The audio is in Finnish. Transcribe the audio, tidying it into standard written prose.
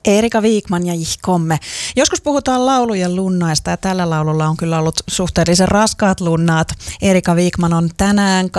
Erika Wikman ja Ich komme. Joskus puhutaan laulujen lunnaista ja tällä laululla on kyllä ollut suhteellisen raskaat lunnaat. Erika Wikman on tänään